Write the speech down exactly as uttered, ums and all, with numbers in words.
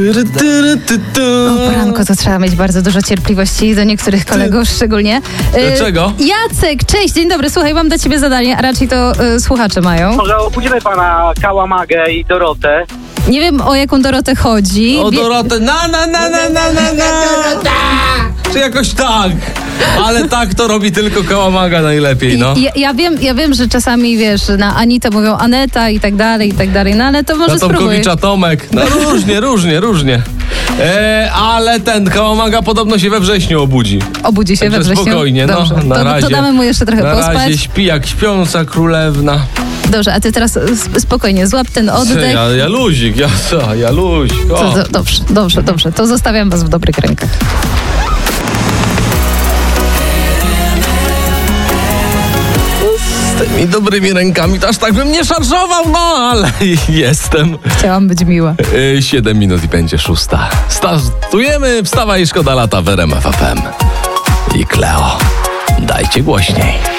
O poranku to trzeba mieć bardzo dużo cierpliwości do niektórych kolegów szczególnie. Dlaczego? Y, Jacek, cześć, dzień dobry, słuchaj, mam dla ciebie zadanie, a raczej to y, słuchacze mają. Może obudzimy pana Kałamagę i Dorotę. Nie wiem, o jaką Dorotę chodzi. O Wie- Dorotę, na na na na na na na Czy jakoś tak, ale tak to robi tylko Kałamaga najlepiej, no. Ja, ja, wiem, ja wiem, że czasami, wiesz, na Anitę mówią Aneta i tak dalej, i tak dalej, no ale to może Na spróbuj. Tomkowicza Tomek, no różnie, różnie, różnie. E, ale ten Kałamaga podobno się we wrześniu obudzi. Obudzi się Także we wrześniu. spokojnie, no, Dobrze. na to, razie. to damy mu jeszcze trochę Na pospać. razie śpi jak śpiąca królewna. Dobrze, a ty teraz sp- spokojnie, złap ten oddech. Ja, ja luzik, ja co, ja luzik. O. To, to, dobrze, dobrze, dobrze, to zostawiam was w dobrych rękach. Z tymi dobrymi rękami to aż tak bym nie szarżował, no ale jestem. Chciałam być miła. Yy, Siedem minut i będzie szósta. Startujemy, wstawaj, szkoda lata w R M F F M. I Kleo, dajcie głośniej.